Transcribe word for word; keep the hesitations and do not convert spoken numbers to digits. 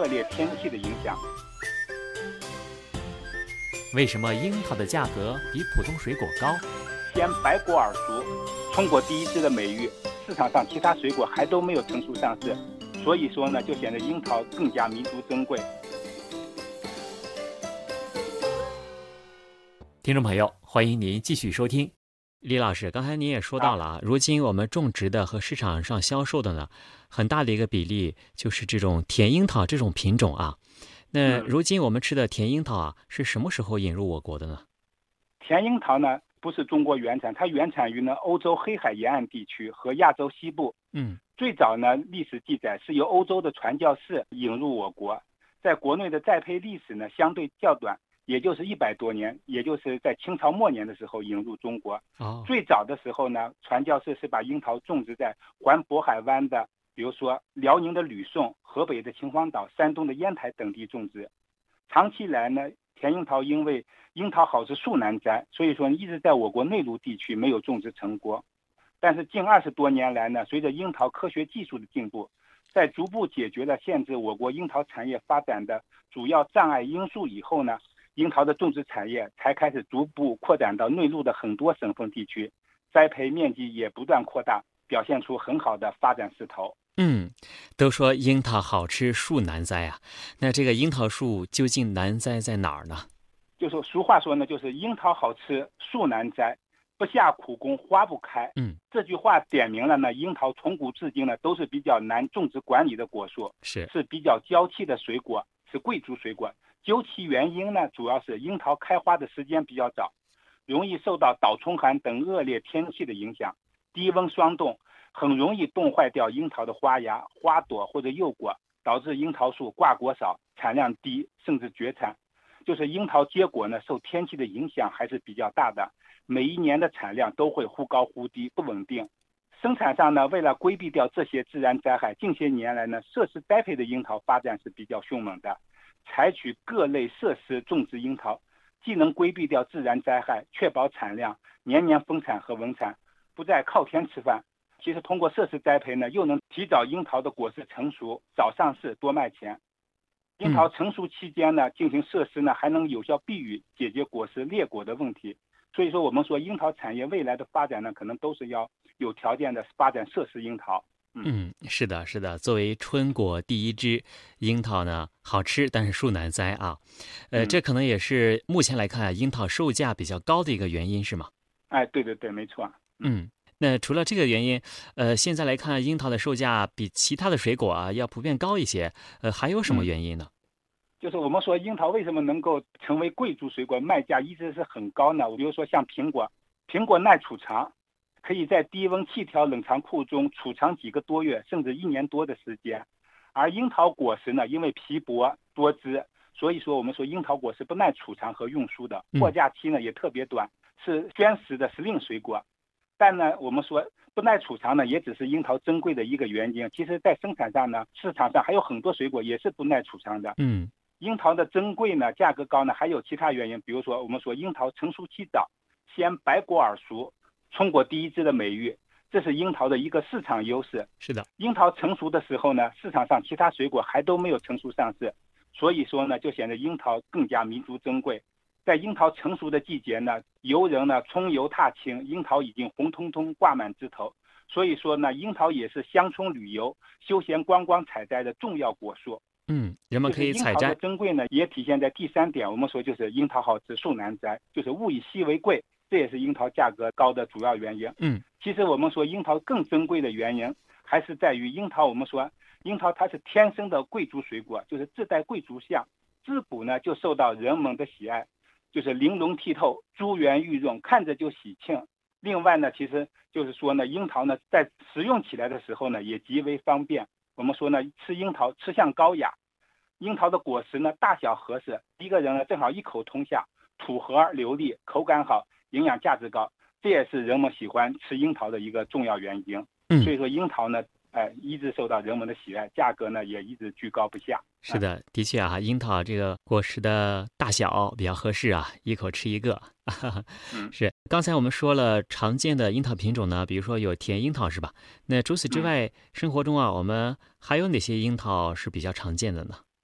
恶劣天气的影响。 为什么樱桃的价格比普通水果高？ 先百果耳熟，中国第一支的美誉，市场上其他水果还都没有成熟上市，所以说呢，就显得樱桃更加弥足珍贵。 听众朋友，欢迎您继续收听。李老师，刚才您也说到了啊，如今我们种植的和市场上销售的呢，很大的一个比例就是这种甜樱桃这种品种啊。那如今我们吃的甜樱桃啊，是什么时候引入我国的呢？ 甜樱桃呢，不是中国原产，它原产于呢欧洲黑海沿岸地区和亚洲西部。 嗯， 最早呢历史记载是由欧洲的传教士引入我国，在国内的栽培历史呢相对较短。也就是一百多年，也就是在清朝末年的时候引入中国。 哦， 最早的时候呢，传教士是把樱桃种植在环渤海湾的，比如说辽宁的吕宋、河北的秦皇岛、山东的烟台等地种植。长期以来呢，甜樱桃因为樱桃好吃树难摘，所以说一直在我国内陆地区没有种植成功。但是近二十多年来呢，随着樱桃科学技术的进步，在逐步解决了限制我国樱桃产业发展的主要障碍因素以后呢，樱桃的种植产业才开始逐步扩展到内陆的很多省份地区，栽培面积也不断扩大，表现出很好的发展势头。 嗯，都说樱桃好吃树难栽啊，那这个樱桃树究竟难栽在哪儿呢？ 就是俗话说呢，就是樱桃好吃树难栽，不下苦功花不开。 嗯， 这句话点明了呢，樱桃从古至今呢都是比较难种植管理的果树， 是是比较娇气的水果，是贵族水果。究其原因呢，主要是樱桃开花的时间比较早，容易受到倒虫寒等恶劣天气的影响，低温霜冻很容易冻坏掉樱桃的花芽、花朵或者幼果，导致樱桃树挂果少，产量低，甚至绝产。就是樱桃结果呢，受天气的影响还是比较大的，每一年的产量都会忽高忽低，不稳定。生产上呢，为了规避掉这些自然灾害，近些年来呢，设施栽培的樱桃发展是比较凶猛的。采取各类设施种植樱桃，既能规避掉自然灾害，确保产量，年年丰产和稳产，不再靠天吃饭。其实通过设施栽培呢，又能提早樱桃的果实成熟，早上市多卖钱。樱桃成熟期间呢，进行设施呢，还能有效避雨，解决果实裂果的问题。所以说我们说樱桃产业未来的发展呢，可能都是要有条件的发展设施樱桃。 嗯，是的，是的。作为春果第一枝，樱桃呢好吃，但是树难栽啊。呃，这可能也是目前来看，樱桃售价比较高的一个原因，是吗？ 哎，对对对，没错。 嗯，那除了这个原因，呃，现在来看，樱桃的售价比其他的水果啊要普遍高一些。呃，还有什么原因呢？ 嗯、就是我们说樱桃为什么能够成为贵族水果，卖价一直是很高呢？比如说像苹果，苹果耐储藏。可以在低温气调冷藏库中储藏几个多月甚至一年多的时间，而樱桃果实呢，因为皮薄多汁，所以说我们说樱桃果实不耐储藏和运输的，货架期呢也特别短，是鲜食的时令水果。但呢，我们说不耐储藏呢，也只是樱桃珍贵的一个原因。其实，在生产上呢，市场上还有很多水果也是不耐储藏的。 嗯， 樱桃的珍贵呢，价格高呢，还有其他原因，比如说我们说樱桃成熟期早，先百果耳熟。中国第一支的美誉，这是樱桃的一个市场优势。 是的， 樱桃成熟的时候呢，市场上其他水果还都没有成熟上市，所以说呢，就显得樱桃更加弥足珍贵。在樱桃成熟的季节呢，游人呢冲游踏青，樱桃已经红彤彤挂满枝头，所以说呢，樱桃也是乡村旅游、休闲观光采摘的重要果树。 嗯，人们可以采摘。 樱桃的珍贵呢，也体现在第三点，我们说就是樱桃好吃树难摘，就是物以稀为贵。这也是樱桃价格高的主要原因。 嗯， 其实我们说樱桃更珍贵的原因，还是在于樱桃。我们说樱桃它是天生的贵族水果，就是自带贵族相，自古呢就受到人们的喜爱，就是玲珑剔透、珠圆玉润，看着就喜庆。另外呢，其实就是说呢，樱桃呢在食用起来的时候呢，也极为方便。我们说呢，吃樱桃吃相高雅。樱桃的果实呢大小合适，一个人呢正好一口通下，土核流利，口感好。营养价值高，这也是人们喜欢吃樱桃的一个重要原因。 嗯， 所以说樱桃呢，呃，一直受到人们的喜爱，价格呢也一直居高不下。 是的，的确啊，樱桃这个果实的大小比较合适啊，一口吃一个。 嗯， 是。刚才我们说了常见的樱桃品种呢，比如说有甜樱桃是吧？那除此之外， 嗯、 生活中啊，我们还有哪些樱桃是比较常见的呢？